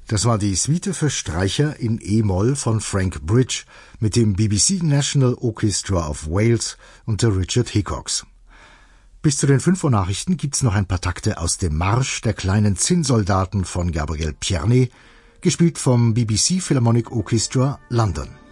Das war die Suite für Streicher in E-Moll von Frank Bridge mit dem BBC National Orchestra of Wales unter Richard Hickox. Bis zu den 5 Uhr Nachrichten gibt's noch ein paar Takte aus dem Marsch der kleinen Zinnsoldaten von Gabriel Pierné, gespielt vom BBC Philharmonic Orchestra London.